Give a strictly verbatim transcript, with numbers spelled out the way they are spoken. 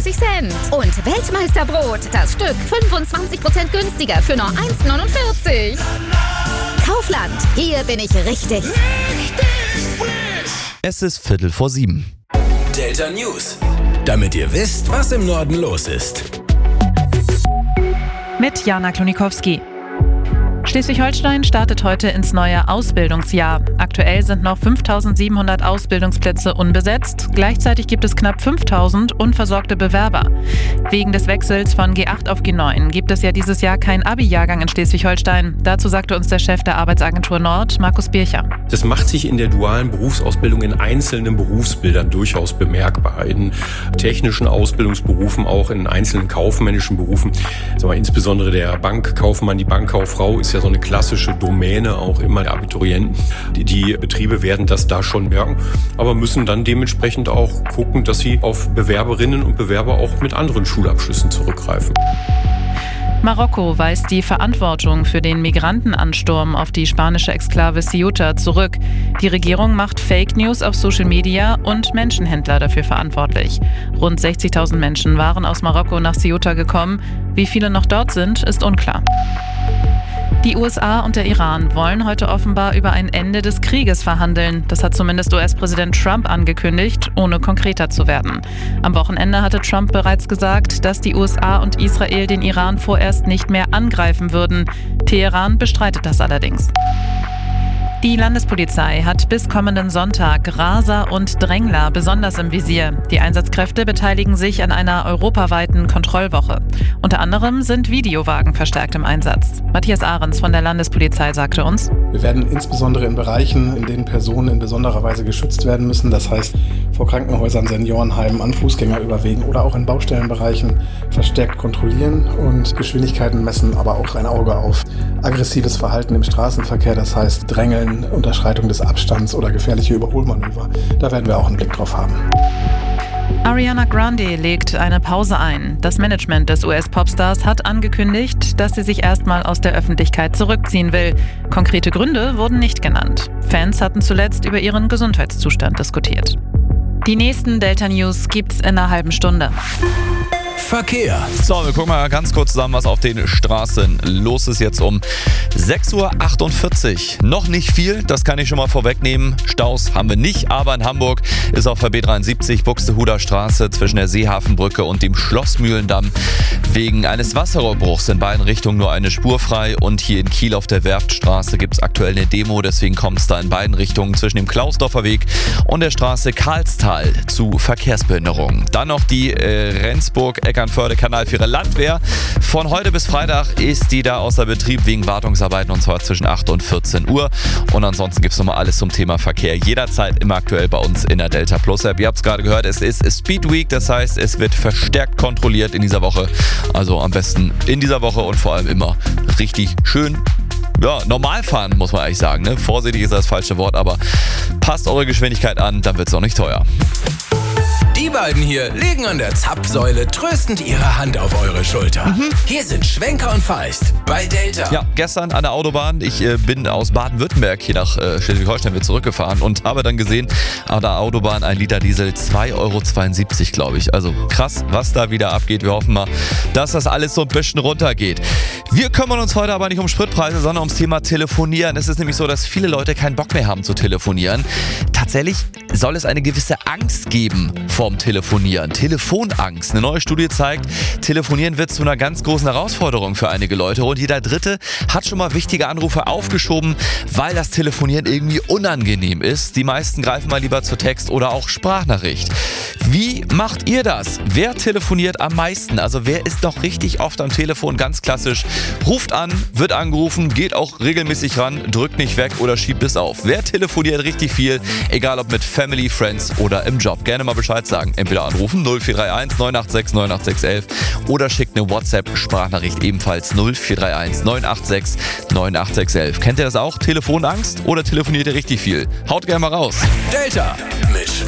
neununddreißig Cent. Und Weltmeisterbrot, das Stück fünfundzwanzig Prozent günstiger für nur eins neunundvierzig. Kaufland, hier bin ich richtig. Richtig frisch. Es ist Viertel vor sieben. Delta News. Damit ihr wisst, was im Norden los ist. Mit Jana Klonikowski. Schleswig-Holstein startet heute ins neue Ausbildungsjahr. Aktuell sind noch fünftausendsiebenhundert Ausbildungsplätze unbesetzt. Gleichzeitig gibt es knapp fünftausend unversorgte Bewerber. Wegen des Wechsels von G acht auf G neun gibt es ja dieses Jahr keinen Abi-Jahrgang in Schleswig-Holstein. Dazu sagte uns der Chef der Arbeitsagentur Nord, Markus Bircher. Das macht sich in der dualen Berufsausbildung in einzelnen Berufsbildern durchaus bemerkbar. In technischen Ausbildungsberufen, auch in einzelnen kaufmännischen Berufen. Sagen wir, insbesondere der Bankkaufmann, die Bankkauffrau ist ja so eine klassische Domäne auch immer der Abiturienten. Die, die Betriebe werden das da schon merken, aber müssen dann dementsprechend auch gucken, dass sie auf Bewerberinnen und Bewerber auch mit anderen Schulabschlüssen zurückgreifen. Marokko weist die Verantwortung für den Migrantenansturm auf die spanische Exklave Ceuta zurück. Die Regierung macht Fake News auf Social Media und Menschenhändler dafür verantwortlich. Rund sechzigtausend Menschen waren aus Marokko nach Ceuta gekommen. Wie viele noch dort sind, ist unklar. Die U S A und der Iran wollen heute offenbar über ein Ende des Krieges verhandeln. Das hat zumindest U S-Präsident Trump angekündigt, ohne konkreter zu werden. Am Wochenende hatte Trump bereits gesagt, dass die U S A und Israel den Iran vorerst nicht mehr angreifen würden. Teheran bestreitet das allerdings. Die Landespolizei hat bis kommenden Sonntag Raser und Drängler besonders im Visier. Die Einsatzkräfte beteiligen sich an einer europaweiten Kontrollwoche. Unter anderem sind Videowagen verstärkt im Einsatz. Matthias Ahrens von der Landespolizei sagte uns: Wir werden insbesondere in Bereichen, in denen Personen in besonderer Weise geschützt werden müssen, das heißt vor Krankenhäusern, Seniorenheimen, an Fußgängerüberwegen oder auch in Baustellenbereichen, verstärkt kontrollieren und Geschwindigkeiten messen, aber auch ein Auge auf aggressives Verhalten im Straßenverkehr, das heißt Drängeln, Unterschreitung des Abstands oder gefährliche Überholmanöver. Da werden wir auch einen Blick drauf haben. Ariana Grande legt eine Pause ein. Das Management des U S-Popstars hat angekündigt, dass sie sich erstmal aus der Öffentlichkeit zurückziehen will. Konkrete Gründe wurden nicht genannt. Fans hatten zuletzt über ihren Gesundheitszustand diskutiert. Die nächsten Delta News gibt's in einer halben Stunde. Verkehr. So, wir gucken mal ganz kurz zusammen, was auf den Straßen los ist jetzt um sechs Uhr achtundvierzig. Noch nicht viel, das kann ich schon mal vorwegnehmen. Staus haben wir nicht, aber in Hamburg ist auf der B dreiundsiebzig Buxtehuder Straße zwischen der Seehafenbrücke und dem Schlossmühlendamm wegen eines Wasserrohrbruchs in beiden Richtungen nur eine Spur frei. Und hier in Kiel auf der Werftstraße gibt es aktuell eine Demo, deswegen kommt es da in beiden Richtungen zwischen dem Klausdorfer Weg und der Straße Karlstal zu Verkehrsbehinderungen. Dann noch die äh, Rendsburg-Eckernförde-Kanal für ihre Landwehr. Von heute bis Freitag ist die da außer Betrieb wegen Wartungsarbeiten, und zwar zwischen acht und vierzehn Uhr. Und ansonsten gibt es nochmal alles zum Thema Verkehr jederzeit immer aktuell bei uns in der Delta Plus App. Ihr habt es gerade gehört, es ist Speed Week, das heißt, es wird verstärkt kontrolliert in dieser Woche. Also am besten in dieser Woche und vor allem immer richtig schön, ja, normal fahren, muss man eigentlich sagen. Ne? Vorsichtig ist das falsche Wort, aber passt eure Geschwindigkeit an, dann wird es auch nicht teuer. Die beiden hier legen an der Zapfsäule tröstend ihre Hand auf eure Schulter. Mhm. Hier sind Schwenker und Feist bei Delta. Ja, gestern an der Autobahn. Ich äh, bin aus Baden-Württemberg hier nach äh, Schleswig-Holstein wieder zurückgefahren und habe dann gesehen, an der Autobahn ein Liter Diesel zwei Euro zweiundsiebzig, glaube ich. Also krass, was da wieder abgeht. Wir hoffen mal, dass das alles so ein bisschen runtergeht. Wir kümmern uns heute aber nicht um Spritpreise, sondern ums Thema Telefonieren. Es ist nämlich so, dass viele Leute keinen Bock mehr haben zu telefonieren. Tatsächlich soll es eine gewisse Angst geben vorm Telefonieren. Telefonangst. Eine neue Studie zeigt, Telefonieren wird zu einer ganz großen Herausforderung für einige Leute. Und jeder Dritte hat schon mal wichtige Anrufe aufgeschoben, weil das Telefonieren irgendwie unangenehm ist. Die meisten greifen mal lieber zur Text- oder auch Sprachnachricht. Wie macht ihr das? Wer telefoniert am meisten? Also wer ist noch richtig oft am Telefon? Ganz klassisch. Ruft an, wird angerufen, geht auch regelmäßig ran, drückt nicht weg oder schiebt es auf. Wer telefoniert richtig viel? Egal ob mit Family, Friends oder im Job. Gerne mal Bescheid sagen. Entweder anrufen null vier drei eins neun acht sechs neun acht sechs eins oder schickt eine WhatsApp-Sprachnachricht ebenfalls null vier drei eins neun acht sechs neun acht sechs eins. Kennt ihr das auch? Telefonangst oder telefoniert ihr richtig viel? Haut gerne mal raus. Delta